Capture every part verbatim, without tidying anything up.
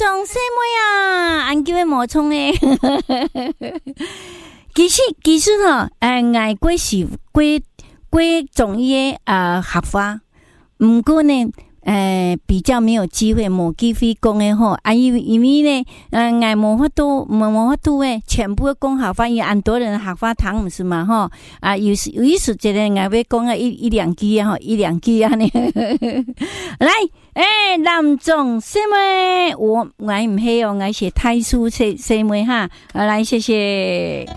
总什么呀？俺叫佢冒充诶。其实其实吼，诶，爱过是过过中医诶啊学法，毋过呢。诶，比较没有机会，冇机会讲诶吼，啊，因为因为呢，呃，爱冇法度，冇冇法度诶，全部讲学法，因为很多人学法堂唔是嘛吼，啊，有时有一时觉得爱要讲啊一一两句啊吼，一两句啊呢，来，诶，남總什麼？我愛唔係哦，愛寫太書什什麼哈？來，謝謝。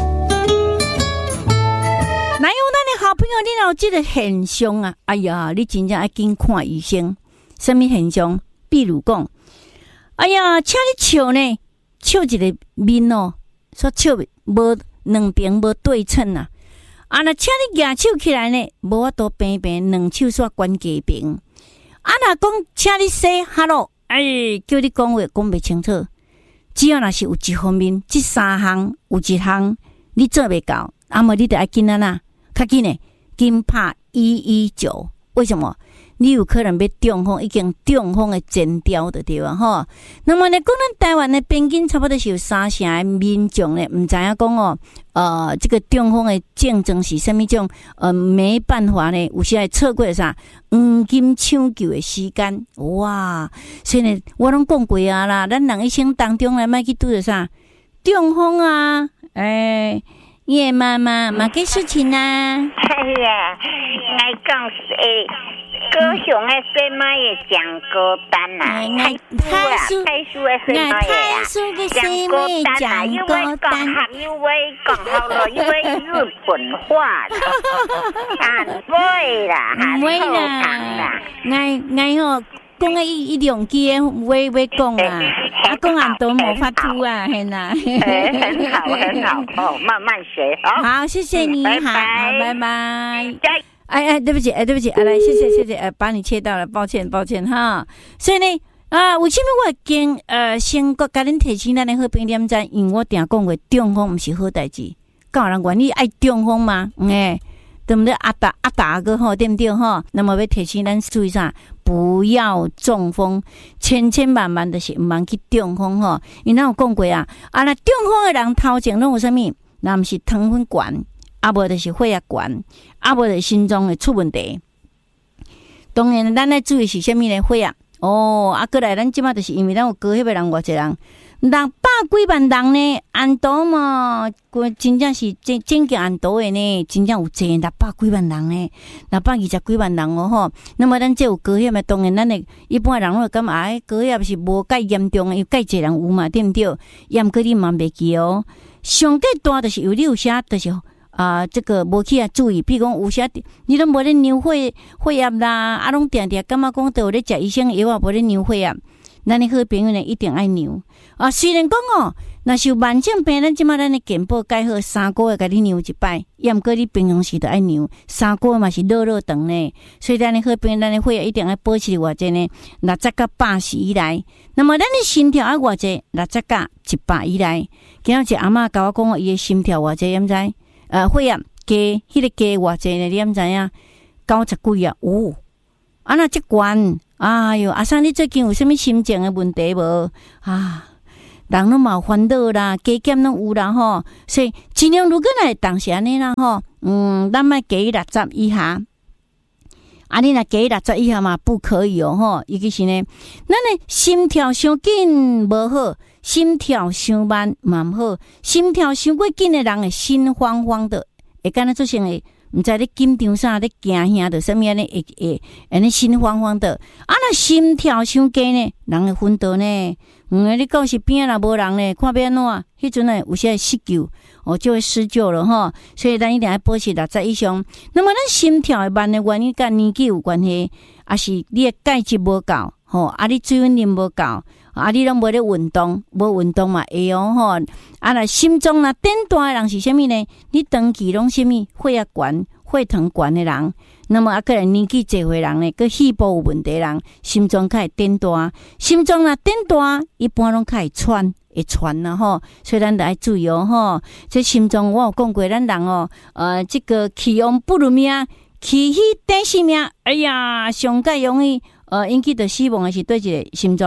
哪有咱的好朋友，你有這個現象啊？哎呀，你真正要緊看醫生。什麼現象？比如講，哎呀，請你笑呢，笑一個面哦，說笑無兩邊無對稱啊。啊，那請你舉手起來呢，無法度平平，兩手煞關家平。啊，那講請你說哈嘍，哎，叫你講話講袂清楚。只要若是有一方面，這三項有一項你做袂到，啊麼你就要緊啊啦。較緊呢，緊拍一一九，為什麼？你有可能要中風，已經中風的前兆的對吧？吼，那麼呢，講咱台灣的邊境差不多是有三成的民眾呢，唔知影講哦，呃，這個中風的症狀是什麼種？呃，沒辦法呢，有時會錯過啥黃金搶救的時間，哇！所以呢，我攏講過啊啦，咱人一生當中來莫去拄着啥中風啊，誒。葉媽媽，嘛嘅事情啊？ 係啊，愛講誒，高雄嘅細媽嘅講歌單啊， 愛太書， 太書嘅細媽嘅講歌單啊，因為講學，因為講好了，因為日本話啦，唔會啦，唔會啦， 愛愛吼。講個一一兩句話話講啊，啊講很多冇法度啊，係啦。 很好很好，哦，慢慢學哦。 好，謝謝你，好，拜拜。哎哎，對不起，哎對不起，啊來，謝謝謝謝，呃，把你切到了，抱歉抱歉哈。所以呢，啊，為什麼我經呃先個甲恁提醒咱的好朋友點知？因為我定講過中風唔是好代誌，敢有人願意愛中風嗎？誒。對不對？阿打阿打個吼，對不對吼？那麼要提醒咱注意啥？不要中風，千千萬萬的是唔通去中風吼。因為咱有講過啊，啊那中風的人頭前攏有啥物？那毋是糖分懸，啊無就是血壓懸，啊無就是心臟會出問題。當然，咱要注意是啥物呢？血壓哦，啊過來咱即馬就是因為咱有高血壓人偌濟人。六百幾萬人呢，安度嘛，真正是真真嘅安度嘅呢，真正有濟六百幾萬人呢，六百二十幾萬人哦吼。那麼咱這有高血壓，當然咱誒一般人會感覺哎，高血壓是無介嚴重嘅，有介濟人有嘛，對唔對？嚴格你嘛袂記哦。上介大就是有你有些就是啊、呃，這個無去啊注意，譬如講有些你都無咧尿血血壓啦，啊攏定定感覺講都有咧食醫生藥啊，無咧尿血壓。咱的好朋友呢，一定愛尿啊！雖然講哦，若是有慢性病，咱即馬咱的健保改好三個月，甲你尿一擺，嚴過你平常時都愛尿，三個月嘛是熱熱長呢。所以咱的好朋友，咱的血壓一定要保持偌濟呢，六十到八十以內。那麼咱的心跳要偌濟，六十到一百以內。今日一阿嬤甲我講，伊的心跳偌濟，毋知？呃，血壓加迄、那個加偌濟呢？你毋知影？九十幾啊？哦，啊那這懸。哎喲，阿生，你最近有啥物心情的問題無？啊，人攏嘛有煩惱啦，加減攏有啦吼，所以盡量如果來當時安尼啦吼，嗯，咱莫加六十以下，啊，你若加六十以下嘛，不可以哦吼，尤其是呢，咱的心跳傷緊無好，心跳傷慢嘛毋好，心跳傷過緊的人會心慌慌的，會敢若做成會。毋知咧緊張啥，咧驚嚇着啥物安尼會會安尼心慌慌的，啊那心跳傷加呢，人會昏倒呢。嗯，你到時邊啊若無人呢，看要安怎？迄陣呢有些會失救，哦就會失救了吼。所以咱一定要保持六十以上。那麼咱心跳會慢的原因，甲年紀有關係，啊是你的鈣質無夠，吼啊你水分啉無夠。啊！你攏無咧運動，無運動嘛會哦吼。啊，若心臟若變大誒人是啥物呢？你長期攏啥物血壓懸、血糖懸誒人，那麼啊，個人年紀濟歲人呢，個肺部有問題人，心臟較會變大，心臟若變大，一般攏較會喘，會喘啦吼。所以咱得愛注意哦吼。這心臟我有講過，咱人哦，呃，這個氣旺不如命，氣虛短死命。哎呀，上介容易呃引起的死亡誒是對一個心臟。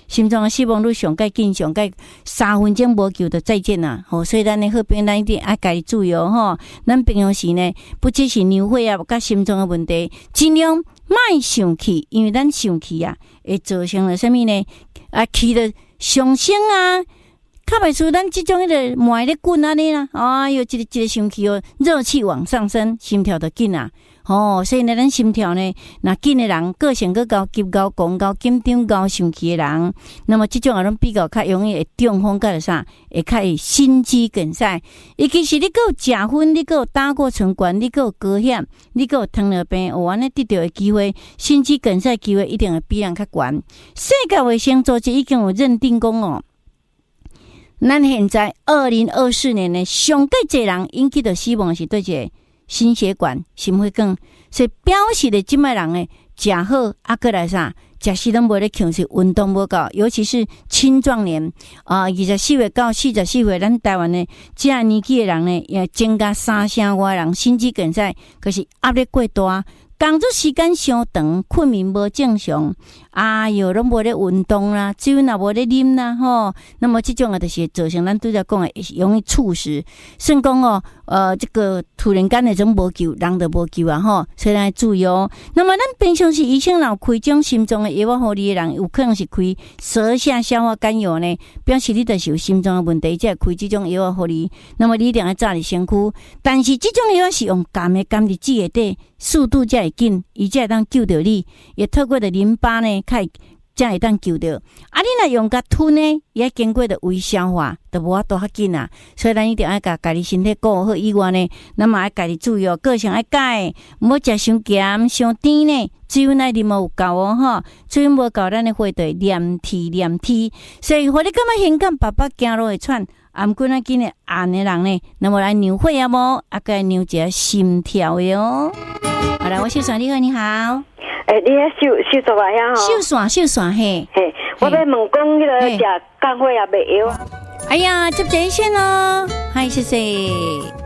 心脏的死亡率上盖紧，上盖三分钟无救就再见啦。吼、哦，所以咱的好朋友咱一定爱家己注意哦。吼，咱平常时呢，不只是尿血啊，甲心脏的问题，尽量莫生气，因为咱生气啊，会造成了什么呢？啊，气的上升啊。较袂出咱即种迄个脉咧滚安尼啦，哎哟，一个一个生气哦，热气往上升，心跳就紧啊。哦，所以呢，咱心跳呢，那紧的人，个性个高急高、讲高、紧张高、生气的人，那么即种啊，拢比较较容易会中风，甲啥，会较会心肌梗塞。尤其是你个有食薰，你个有胆固醇高，你个有高血，你个有糖尿病，有安尼得到的机会，心肌梗塞机会一定会比人较悬。世界卫生组织已经有认定讲哦。咱现在二零二四年呢，上介侪人引起的死亡是对一个心血管、心血管，所以表示的即摆人呢，食好啊，过来啥，食时拢无咧强势，运动无够，尤其是青壮年啊，二十四岁到四十四岁，咱台湾呢，这样年纪的人呢，也增加三成外人心肌梗塞，可是压力过大。工作时间伤长，困眠无正常，哎哟，拢无咧运动啦，酒也无咧啉啦，吼。那么这种啊，就是造成咱对在讲诶，容易猝死。甚讲哦，呃，这个突然间那种无救，人就无救啊，吼，所以咱要注意哦。那么咱平常时医生若开种心脏诶药物互你诶人，有可能是开舌下消化甘油呢，表示你就是有心脏诶问题，才会开这种药物互你。那么你一定要早伫身躯，但是这种药是用含诶甘伫剂诶底，速度才会紧，伊才会当救着你，也透过的淋巴呢，才才会当救着。啊，你若用甲吞呢，也经过的微消化，就无法度较紧啊。所以咱一定要甲家己身体顾好以外呢，咱嘛要家己注意哦，个性要改，毋好食伤咸、伤甜呢。水奶啉有够哦，吼，水无够，咱的血就会黏贴黏贴。所以，互你感觉现感爸爸行路会喘。啊，毋过咱今日暗的人呢，那么来量血啊无？啊，该量一下心跳的哦。好来，我秀爽，你好，你好。 诶、欸，你遐秀秀做啊遐吼？ 秀爽，秀爽嘿。 嘿，我要问讲，迄个食降血也袂药。 哎呀，接这一线哦，嗨，谢谢。